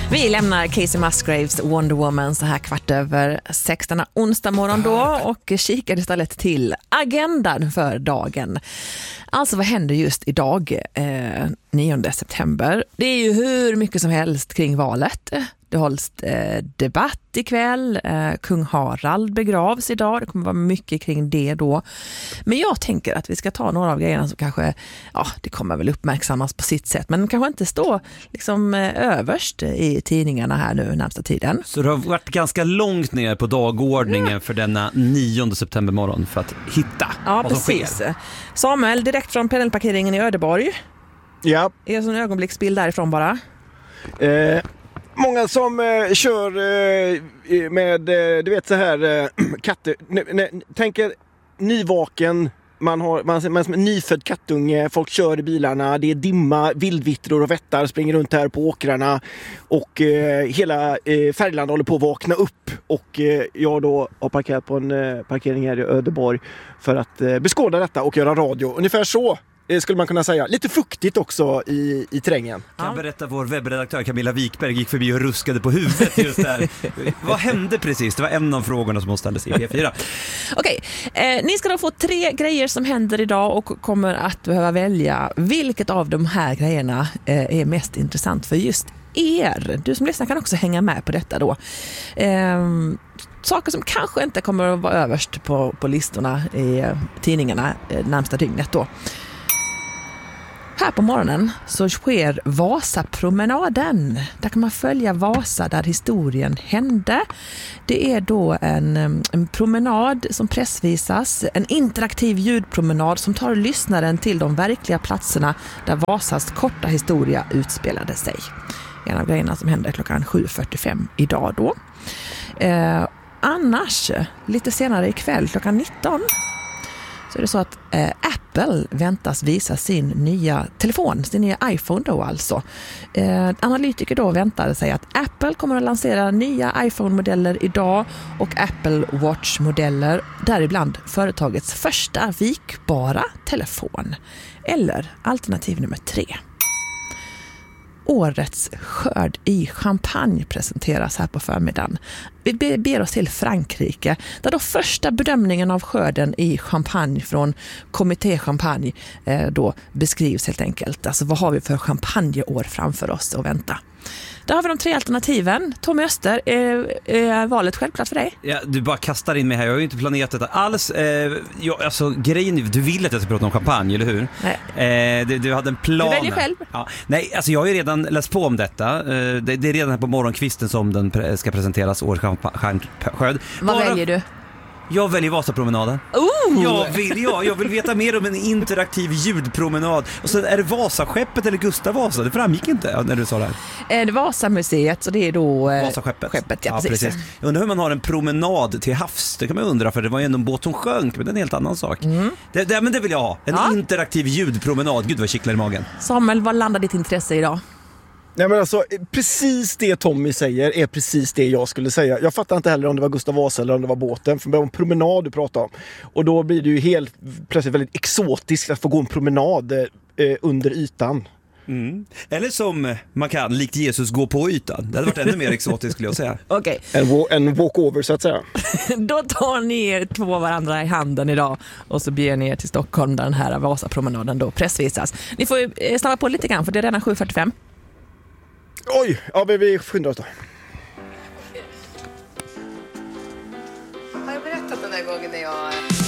Vi lämnar Casey Musgraves Wonder Woman så här 16:15 onsdag morgon då och kikar istället till agendan för dagen. Alltså vad händer just idag 9 september? Det är ju hur mycket som helst kring valet. Det hålls debatt ikväll. Kung Harald begravs idag. Det kommer vara mycket kring det då. Men jag tänker att vi ska ta några av grejerna som kanske, ja, det kommer väl uppmärksammas på sitt sätt. Men kanske inte stå liksom överst i tidningarna här nu närmsta tiden. Så det har varit ganska långt ner på dagordningen för denna 9 september morgon för att hitta vad som sker. Samuel, direkt från pendelparkeringen i Ödeborg. Ja. Är det en ögonblicksbild därifrån bara? Många som kör med, du vet så här, katter. Tänker nyvaken, man som en nyfödd kattunge, folk kör i bilarna, det är dimma, vildvittror och vättar springer runt här på åkrarna och hela Färgland håller på att vakna upp och jag då har parkerat på en parkering här i Ödeborg för att beskåda detta och göra radio. Ungefär så skulle man kunna säga. Lite fuktigt också i terrängen. Kan berätta, vår webbredaktör Camilla Wikberg gick förbi och ruskade på huvudet just där. Vad hände precis? Det var en av frågorna som hon ställde sig i P4. Okej, ni ska då få 3 grejer som händer idag och kommer att behöva välja vilket av de här grejerna är mest intressant för just er. Du som lyssnar kan också hänga med på detta då. Saker som kanske inte kommer att vara överst på listorna i tidningarna närmsta dygnet då. Här på morgonen så sker Vasapromenaden. Där kan man följa Vasa där historien hände. Det är då en promenad som pressvisas. En interaktiv ljudpromenad som tar lyssnaren till de verkliga platserna där Vasas korta historia utspelade sig. En av grejerna som hände klockan 7:45 idag då. Annars, lite senare ikväll klockan 19 så är det så att Apple väntas visa sin nya telefon, sin nya iPhone då alltså. Analytiker då väntade sig att Apple kommer att lansera nya iPhone-modeller idag och Apple Watch-modeller, däribland företagets första vikbara telefon. Eller alternativ nummer 3. Årets skörd i champagne presenteras här på förmiddagen. Vi ber oss till Frankrike där då första bedömningen av skörden i champagne från Comité Champagne då beskrivs helt enkelt. Alltså vad har vi för champagneår framför oss att vänta? Där har vi de 3 alternativen. Tommy Öster, är valet självklart för dig? Ja, du bara kastar in mig här. Jag har ju inte planerat detta alls. Alltså, grejen, du vill att jag ska prata om champagne, eller hur? Nej. Du hade en plan. Du väljer själv. Ja. Nej, alltså jag har ju redan läst på om detta. Det är redan här på morgonkvisten som den ska presenteras, årsskörd. Vad väljer du? Jag väljer Vasapromenaden. Jag vill veta mer om en interaktiv ljudpromenad. Och sen är det Vasaskeppet eller Gustav Vasa? Det framgick inte när du sa det här. Det Vasamuseet, så det är då Vasaskeppet. Ja, precis. Jag undrar hur man har en promenad till havs. Det kan man undra, för det var ju ändå en båt som sjönk. Men det är en helt annan sak. Men det vill jag ha. En interaktiv ljudpromenad. Gud vad kittlar i magen. Samuel, vad landar ditt intresse idag? Nej, men alltså, precis det Tommy säger är precis det jag skulle säga. Jag fattar inte heller om det var Gustav Vasa eller om det var båten. För det var en promenad du pratade om. Och då blir det ju helt plötsligt väldigt exotiskt att få gå en promenad under ytan. Eller som man kan, likt Jesus, gå på ytan. Det hade varit ännu mer exotiskt skulle jag säga. Okej. En walkover så att säga. Då tar ni er 2 varandra i handen idag och så beger ni er till Stockholm där den här Vasapromenaden då pressvisas. Ni får snabba på lite grann för det är redan 7:45. Oj, ja, vi skyndar oss då. Har jag berättat den där gången när jag